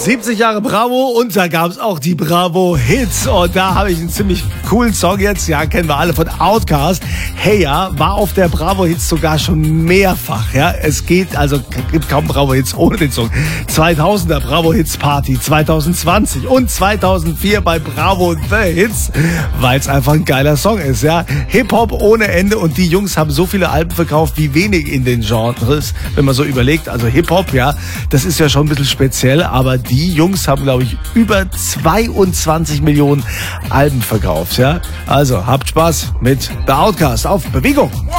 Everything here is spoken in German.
70 Jahre Bravo und da gab es auch die Bravo Hits und da habe ich einen ziemlich coolen Song jetzt, ja, kennen wir alle von Outkast. Hey ja, war auf der Bravo Hits sogar schon mehrfach, ja. Es gibt kaum Bravo Hits ohne den Song. 2000er Bravo Hits Party, 2020 und 2004 bei Bravo The Hits, weil es einfach ein geiler Song ist, ja. Hip-Hop ohne Ende und die Jungs haben so viele Alben verkauft wie wenig in den Genres, wenn man so überlegt. Also Hip-Hop, ja, das ist ja schon ein bisschen speziell, aber die Jungs haben, glaube ich, über 22 Millionen Alben verkauft, ja. Also habt Spaß mit The Outkast auf Bewegung.